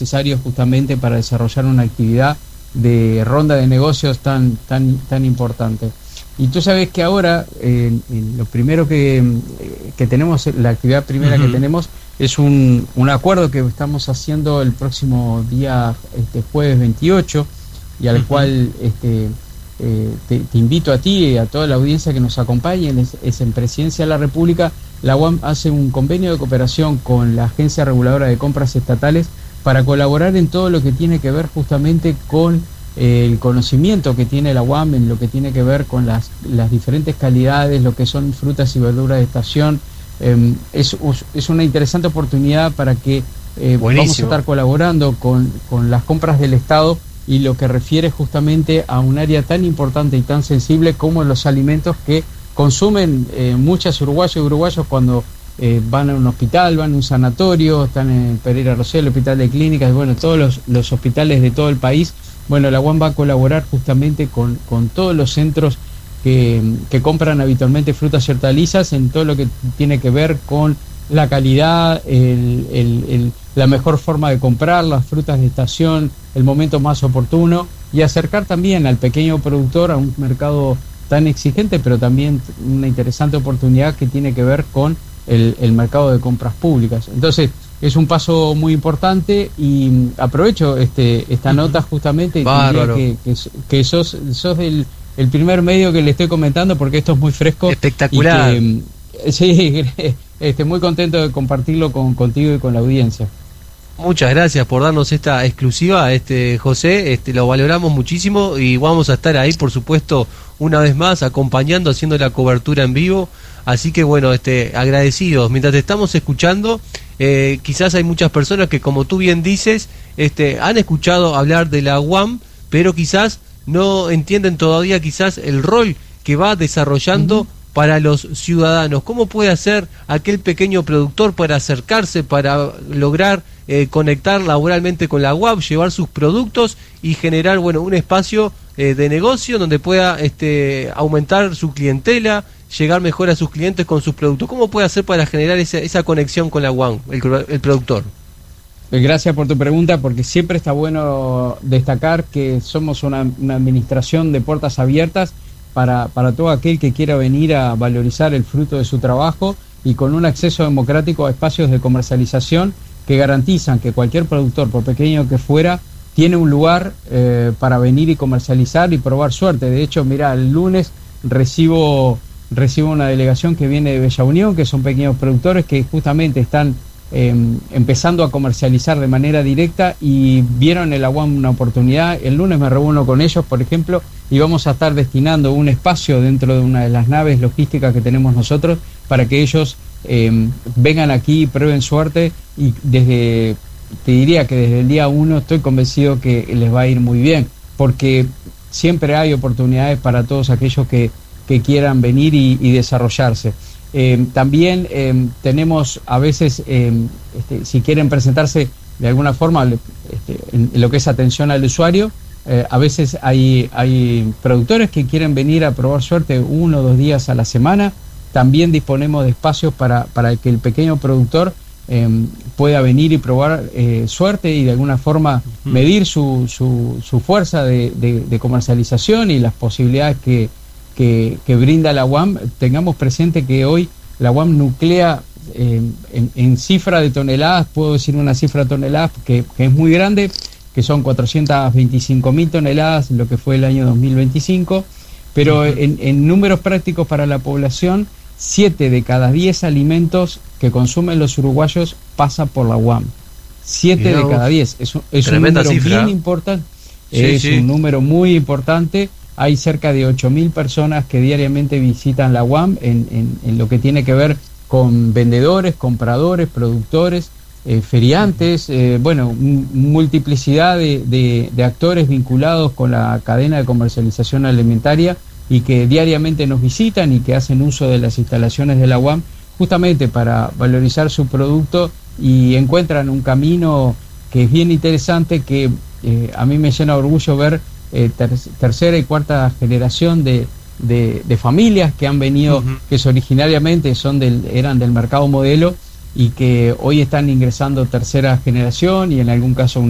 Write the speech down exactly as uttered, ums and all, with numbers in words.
necesarios justamente para desarrollar una actividad de ronda de negocios tan, tan, tan importante. Y tú sabes que ahora eh, lo primero que, que tenemos, la actividad primera uh-huh. que tenemos es un, un acuerdo que estamos haciendo el próximo día este, jueves veintiocho, y al uh-huh. cual este, eh, te, te invito a ti y a toda la audiencia que nos acompañe. Es, es en Presidencia de la República. La U A M hace un convenio de cooperación con la Agencia Reguladora de Compras Estatales para colaborar en todo lo que tiene que ver justamente con eh, el conocimiento que tiene la U A M en lo que tiene que ver con las, las diferentes calidades, lo que son frutas y verduras de estación. Eh, es, es una interesante oportunidad para que eh, vamos a estar colaborando con, con las compras del Estado, y lo que refiere justamente a un área tan importante y tan sensible como los alimentos que consumen eh, muchas uruguayos y uruguayos cuando eh, van a un hospital, van a un sanatorio, están en Pereira Rosell, Hospital de Clínicas, bueno, todos los, los hospitales de todo el país. Bueno, la U A M va a colaborar justamente con, con todos los centros que, que compran habitualmente frutas y hortalizas en todo lo que tiene que ver con la calidad, el, el, el, la mejor forma de comprar las frutas de estación, el momento más oportuno, y acercar también al pequeño productor a un mercado tan exigente, pero también una interesante oportunidad que tiene que ver con el, el mercado de compras públicas. Entonces, es un paso muy importante, y aprovecho este, esta nota justamente y te diría que, que, que sos, sos el, el primer medio que le estoy comentando, porque esto es muy fresco. Espectacular. Y que, sí, este, muy contento de compartirlo con, contigo y con la audiencia. Muchas gracias por darnos esta exclusiva, este José, este lo valoramos muchísimo, y vamos a estar ahí, por supuesto, una vez más acompañando, haciendo la cobertura en vivo. Así que bueno, este agradecidos. Mientras te estamos escuchando, eh, quizás hay muchas personas que, como tú bien dices, este han escuchado hablar de la U A M, pero quizás no entienden todavía quizás el rol que va desarrollando uh-huh. para los ciudadanos. ¿Cómo puede hacer aquel pequeño productor para acercarse, para lograr eh, conectar laboralmente con la U A M, llevar sus productos y generar, bueno, un espacio eh, de negocio donde pueda este, aumentar su clientela, llegar mejor a sus clientes con sus productos? ¿Cómo puede hacer para generar esa, esa conexión con la U A M, el, el productor? Gracias por tu pregunta, porque siempre está bueno destacar que somos una, una administración de puertas abiertas para, para todo aquel que quiera venir a valorizar el fruto de su trabajo, y con un acceso democrático a espacios de comercialización que garantizan que cualquier productor, por pequeño que fuera, tiene un lugar eh, para venir y comercializar y probar suerte. De hecho, mira, el lunes recibo, recibo una delegación que viene de Bella Unión, que son pequeños productores que justamente están eh, empezando a comercializar de manera directa, y vieron en la U A M una oportunidad. El lunes me reúno con ellos, por ejemplo, y vamos a estar destinando un espacio dentro de una de las naves logísticas que tenemos nosotros para que ellos eh, vengan aquí y prueben suerte, y desde, te diría que desde el día uno estoy convencido que les va a ir muy bien, porque siempre hay oportunidades para todos aquellos que, que quieran venir y, y desarrollarse. Eh, también eh, tenemos a veces, eh, este, si quieren presentarse de alguna forma este, en, en lo que es atención al usuario, eh, a veces hay, hay productores que quieren venir a probar suerte uno o dos días a la semana. También disponemos de espacios para, para que el pequeño productor eh, pueda venir y probar eh, suerte, y de alguna forma medir su, su, su fuerza de, de, de comercialización y las posibilidades que Que, que brinda la U A M. Tengamos presente que hoy la U A M nuclea eh, en, en cifra de toneladas, puedo decir una cifra de toneladas que, que es muy grande, que son cuatrocientas veinticinco mil toneladas, lo que fue el año dos mil veinticinco, pero uh-huh. en, en números prácticos para la población, siete de cada diez alimentos que consumen los uruguayos pasa por la U A M. siete de cada diez, es, es un número cifra. bien importante, sí, es sí. un número muy importante. Hay cerca de ocho mil personas que diariamente visitan la U A M en, en, en lo que tiene que ver con vendedores, compradores, productores, eh, feriantes, eh, bueno, m- multiplicidad de, de, de actores vinculados con la cadena de comercialización alimentaria, y que diariamente nos visitan y que hacen uso de las instalaciones de la U A M justamente para valorizar su producto, y encuentran un camino que es bien interesante, que eh, a mí me llena de orgullo ver Eh, ter- tercera y cuarta generación de, de, de familias que han venido, uh-huh. que es originariamente son del, eran del mercado modelo, y que hoy están ingresando tercera generación, y en algún caso